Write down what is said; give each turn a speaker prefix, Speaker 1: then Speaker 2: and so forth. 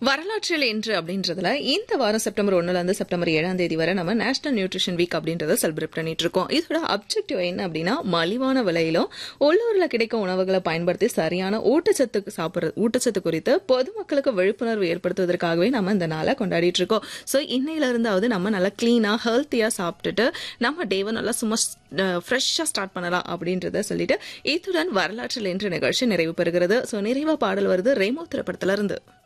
Speaker 1: வரலாற்றில் இன்று அப்படின்றதுல இந்த வாரம் செப்டம்பர் 1ல இருந்து செப்டம்பர் 7ஆம் தேதி வரை நம்ம நேஷனல் நியூட்ரிஷன் வீக் அப்படின்றத செலிப்ரேட் பண்ணிட்டு இருக்கோம். இதோட அப்ஜெக்டிவ் என்ன அப்படின்னா, மலிவான விலையிலும் உள்ளூர்ல கிடைக்கும் உணவுகளை பயன்படுத்தி சரியான ஊட்டச்சத்து குறித்து பொதுமக்களுக்கு விழிப்புணர்வு ஏற்படுத்துவதற்காகவே நம்ம இந்த நாளை கொண்டாடிட்டு இருக்கோம். ஸோ இன்னையில இருந்தாவது நம்ம நல்லா கிளீனா ஹெல்த்தியா சாப்பிட்டுட்டு நம்ம டேவை நல்லா சும்மா ஃப்ரெஷ்ஷா ஸ்டார்ட் பண்ணலாம் அப்படின்றத சொல்லிட்டு இத்துடன் வரலாற்றில் இன்று நிகழ்ச்சி நிறைவு பெறுகிறது. ஸோ நிறைவா பாடல் வருது ரெமோ திரைப்படத்துல இருந்து.